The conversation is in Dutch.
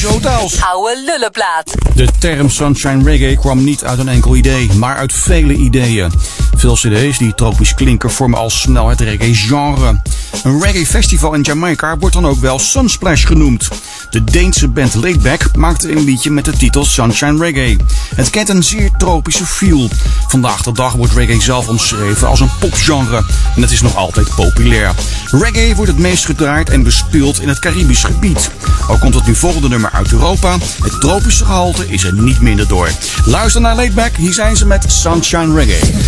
tropische hotels. Oude lullenplaat. De term Sunshine Reggae kwam niet uit een enkel idee, maar uit vele ideeën. Veel cd's die tropisch klinken vormen al snel het reggae-genre. Een reggae-festival in Jamaica wordt dan ook wel Sunsplash genoemd. De Deense band Laidback maakte een liedje met de titel Sunshine Reggae. Het kent een zeer tropische feel. Vandaag de dag wordt reggae zelf omschreven als een popgenre. En het is nog altijd populair. Reggae wordt het meest gedraaid en bespeeld in het Caribisch gebied. Al komt het nu volgende nummer uit Europa, het tropische gehalte is er niet minder door. Luister naar Laidback, hier zijn ze met Sunshine Reggae.